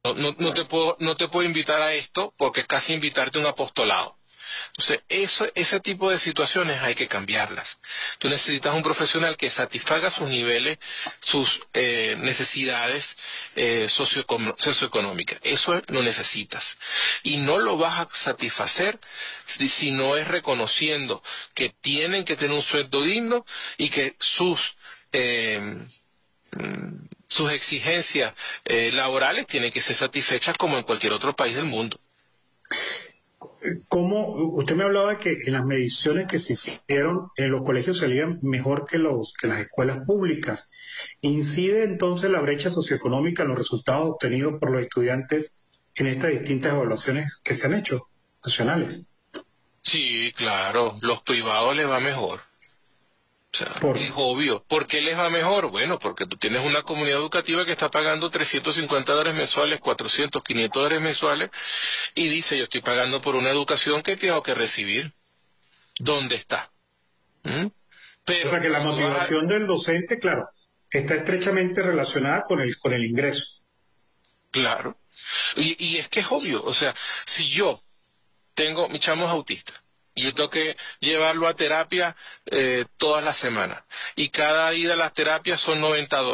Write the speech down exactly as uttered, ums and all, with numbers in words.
No, no, no te puedo, no te puedo invitar a esto porque es casi invitarte a un apostolado. Entonces, eso, ese tipo de situaciones hay que cambiarlas. Tú necesitas un profesional que satisfaga sus niveles, sus eh, necesidades eh, socioecono- socioeconómicas. Eso lo necesitas. Y no lo vas a satisfacer si, si no es reconociendo que tienen que tener un sueldo digno y que sus... eh, mm, sus exigencias eh, laborales tienen que ser satisfechas como en cualquier otro país del mundo. ¿Cómo, usted me hablaba de que en las mediciones que se hicieron en los colegios salían mejor que, los, que las escuelas públicas? ¿Incide entonces la brecha socioeconómica en los resultados obtenidos por los estudiantes en estas distintas evaluaciones que se han hecho, nacionales? Sí, claro, los privados les va mejor. O sea, Por, es obvio. ¿Por qué les va mejor? Bueno, porque tú tienes una comunidad educativa que está pagando trescientos cincuenta dólares mensuales, cuatrocientos, quinientos dólares mensuales, y dice, yo estoy pagando por una educación que tengo que recibir. ¿Dónde está? ¿Mm? o sea Pero que la si tú vas a... motivación del docente, claro, está estrechamente relacionada con el, con el ingreso. Claro. Y, y es que es obvio. O sea, si yo tengo, mi chamo es autista, y yo tengo que llevarlo a terapia eh, todas las semanas, y cada ida a las terapias son noventa dólares.